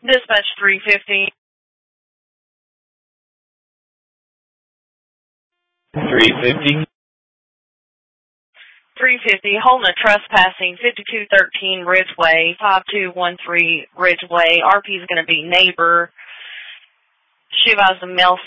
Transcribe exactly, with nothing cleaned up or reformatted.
Dispatch three fifty. three fifty. three fifty, holding a trespassing, fifty-two thirteen Ridgeway, five two one three Ridgeway. R P is going to be neighbor. She advised the male